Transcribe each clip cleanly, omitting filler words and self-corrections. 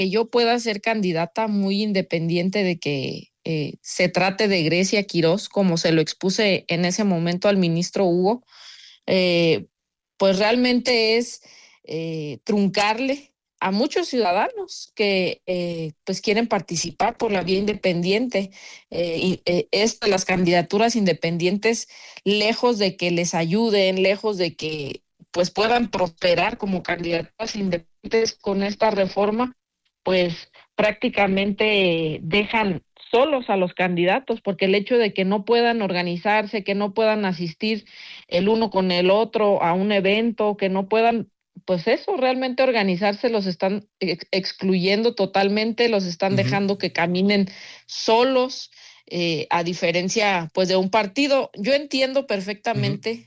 yo pueda ser candidata muy independiente de que se trate de Grecia Quirós, como se lo expuse en ese momento al ministro Hugo, eh, pues realmente es truncarle a muchos ciudadanos que pues quieren participar por la vía independiente. Las candidaturas independientes, lejos de que les ayuden, lejos de que pues puedan prosperar como candidaturas independientes con esta reforma, pues prácticamente dejan solos a los candidatos, porque el hecho de que no puedan organizarse, que no puedan asistir el uno con el otro a un evento, que no puedan, pues eso, realmente organizarse, los están excluyendo totalmente, los están Ujú, dejando que caminen solos, a diferencia pues de un partido. Yo entiendo ujú. perfectamente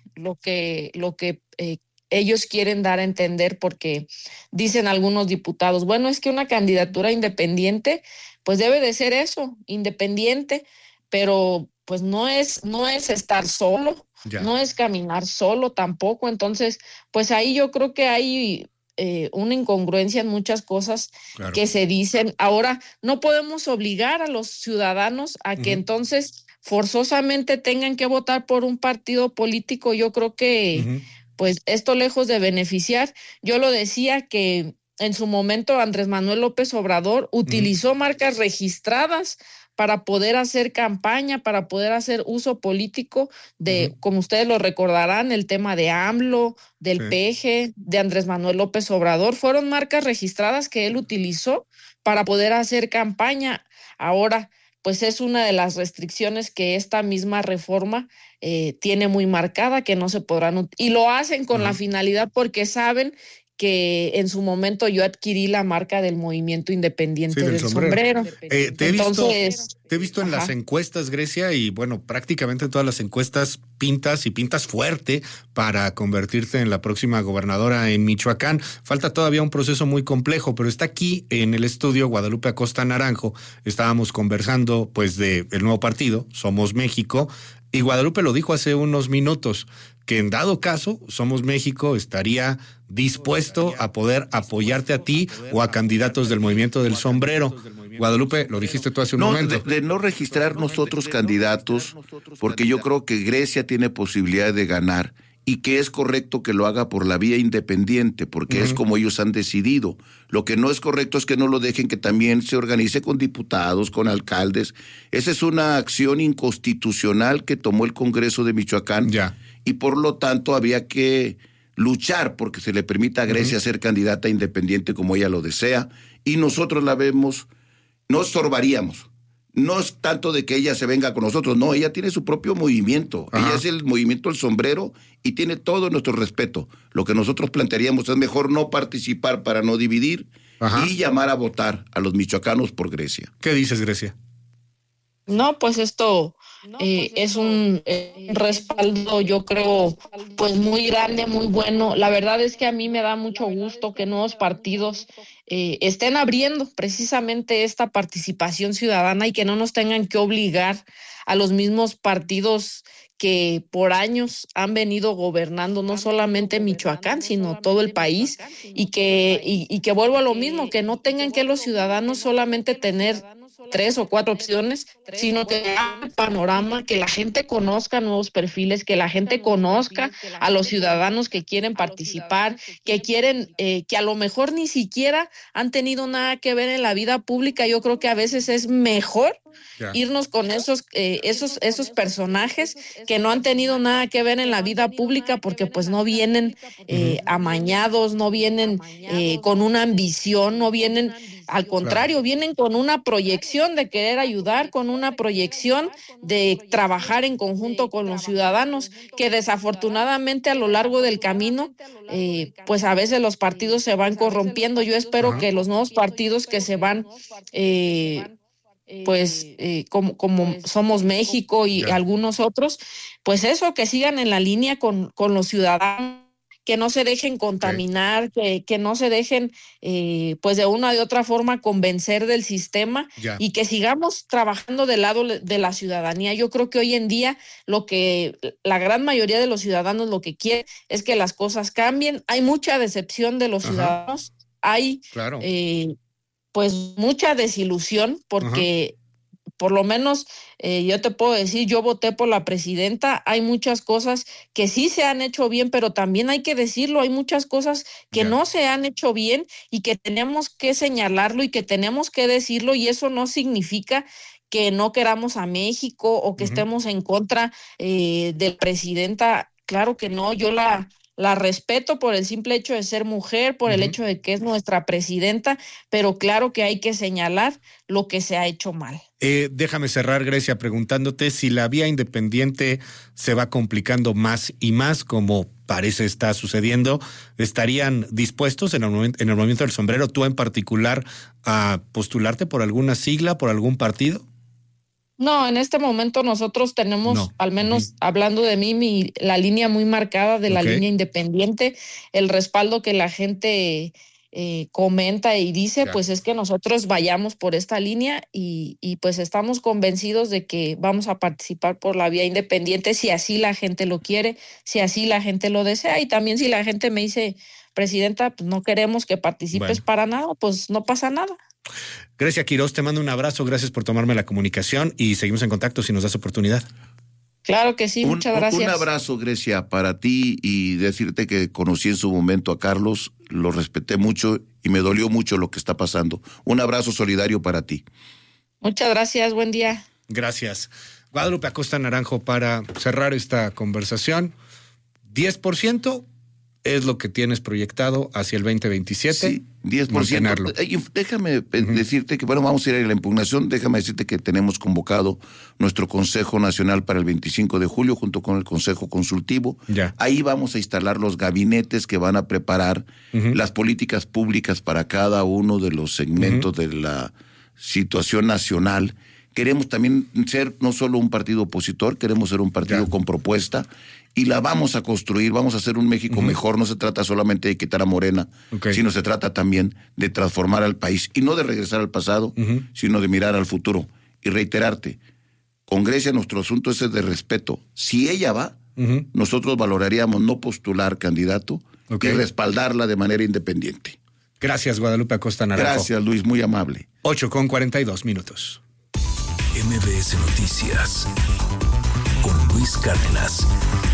lo que ellos quieren dar a entender, porque dicen algunos diputados, bueno, es que una candidatura independiente pues debe de ser eso, independiente, pero pues no es estar solo, Ya, no es caminar solo tampoco. Entonces, pues ahí yo creo que hay una incongruencia en muchas cosas claro. que se dicen. Ahora, no podemos obligar a los ciudadanos a que Ujú, entonces forzosamente tengan que votar por un partido político. Yo creo que, ujú, pues, esto lejos de beneficiar, yo lo decía que en su momento Andrés Manuel López Obrador ujú, utilizó marcas registradas para poder hacer campaña, para poder hacer uso político ujú. de, como ustedes lo recordarán, el tema de AMLO, Sí, del PG, de Andrés Manuel López Obrador, fueron marcas registradas que él utilizó para poder hacer campaña. Ahora, pues es una de las restricciones que esta misma reforma tiene muy marcada, que no se podrán, y lo hacen con la ajá. finalidad porque saben que en su momento yo adquirí la marca del movimiento Sí, independiente del del sombrero. sombrero. Entonces, Te he visto en las ajá. encuestas, Grecia, y bueno, prácticamente en todas las encuestas pintas y pintas fuerte para convertirte en la próxima gobernadora en Michoacán. Falta todavía un proceso muy complejo, pero está aquí en el estudio Guadalupe Acosta Naranjo. Estábamos conversando pues de el nuevo partido, Somos México, y Guadalupe lo dijo hace unos minutos, que en dado caso, Somos México estaría dispuesto a poder apoyarte a ti o a candidatos del movimiento del sombrero. Guadalupe, lo dijiste tú hace un No, momento. de no registrar nosotros candidatos, porque yo creo que Grecia tiene posibilidad de ganar y que es correcto que lo haga por la vía independiente, porque es Ujú. como ellos han decidido. Lo que no es correcto es que no lo dejen que también se organice con diputados, con alcaldes. Esa es una acción inconstitucional que tomó el Congreso de Michoacán Ya. y por lo tanto había que luchar porque se le permita a Ujú. Grecia ser candidata independiente como ella lo desea y nosotros la vemos, no estorbaríamos. No es tanto de que ella se venga con nosotros, no, ella tiene su propio movimiento, ella es Ajá. el movimiento El Sombrero y tiene todo nuestro respeto. Lo que nosotros plantearíamos es mejor no participar para no dividir Ajá. y llamar a votar a los michoacanos por Grecia. ¿Qué dices, Grecia? No, pues esto es un respaldo, yo creo, pues muy grande, muy bueno. La verdad es que a mí me da mucho gusto que nuevos partidos estén abriendo precisamente esta participación ciudadana y que no nos tengan que obligar a los mismos partidos que por años han venido gobernando no solamente Michoacán, sino todo el país, y que vuelvo a lo mismo, que no tengan que los ciudadanos solamente tener tres o cuatro opciones, sino que haya el panorama, que la gente conozca nuevos perfiles, que la gente conozca a los ciudadanos que quieren participar, que quieren, que a lo mejor ni siquiera han tenido nada que ver en la vida pública. Yo creo que a veces es mejor Ya. irnos con esos personajes que no han tenido nada que ver en la vida pública, porque pues no vienen Ujú. amañados, no vienen con una ambición, no vienen, al Claro. contrario, vienen con una proyección de querer ayudar, con una proyección de trabajar en conjunto con los ciudadanos, que desafortunadamente a lo largo del camino, pues a veces los partidos se van corrompiendo. Yo espero Ajá. que los nuevos partidos que se van, pues como Somos México y Ya. algunos otros, pues eso, que sigan en la línea con los ciudadanos, que no se dejen Ok. contaminar, que no se dejen, pues de una u otra forma convencer del sistema, Ya. y que sigamos trabajando del lado de la ciudadanía. Yo creo que hoy en día lo que la gran mayoría de los ciudadanos lo que quieren es que las cosas cambien. Hay mucha decepción de los Ajá. ciudadanos, hay Claro. eh, pues mucha desilusión, porque por lo menos yo te puedo decir, yo voté por la presidenta. Hay muchas cosas que sí se han hecho bien, pero también hay que decirlo, hay muchas cosas que no se han hecho bien y que tenemos que señalarlo y que tenemos que decirlo, y eso no significa que no queramos a México o que estemos en contra de la presidenta. Claro que no, yo la respeto por el simple hecho de ser mujer, por el hecho de que es nuestra presidenta, pero claro que hay que señalar lo que se ha hecho mal. Déjame cerrar, Grecia, preguntándote si la vía independiente se va complicando más y más, como parece está sucediendo. ¿Estarían dispuestos en el movimiento del sombrero, tú en particular, a postularte por alguna sigla, por algún partido? No, en este momento nosotros tenemos, al menos hablando de mí, la línea muy marcada de la línea independiente. El respaldo que la gente comenta y dice, pues es que nosotros vayamos por esta línea y pues estamos convencidos de que vamos a participar por la vía independiente si así la gente lo quiere, si así la gente lo desea, y también si la gente me dice, presidenta, pues no queremos que participes para nada, pues no pasa nada. Grecia Quirós, te mando un abrazo, gracias por tomarme la comunicación y seguimos en contacto si nos das oportunidad. Claro que sí, muchas gracias. Un abrazo, Grecia, para ti, y decirte que conocí en su momento a Carlos, lo respeté mucho y me dolió mucho lo que está pasando. Un abrazo solidario para ti. Muchas gracias, buen día. Gracias. Guadalupe Acosta Naranjo, para cerrar esta conversación, 10% es lo que tienes proyectado hacia el 2027. Sí, 10%. Déjame decirte que, vamos a ir a la impugnación. Déjame decirte que tenemos convocado nuestro Consejo Nacional para el 25 de julio, junto con el Consejo Consultivo. Ahí vamos a instalar los gabinetes que van a preparar las políticas públicas para cada uno de los segmentos de la situación nacional. Queremos también ser no solo un partido opositor, queremos ser un partido con propuesta, y la vamos a construir, vamos a hacer un México mejor. No se trata solamente de quitar a Morena, sino se trata también de transformar al país, y no de regresar al pasado, sino de mirar al futuro. Y reiterarte, con Grecia nuestro asunto es de respeto. Si ella va, nosotros valoraríamos no postular candidato y respaldarla de manera independiente. Gracias, Guadalupe Acosta Naranjo. Gracias, Luis, muy amable. 8:42. MBS Noticias con Luis Cárdenas.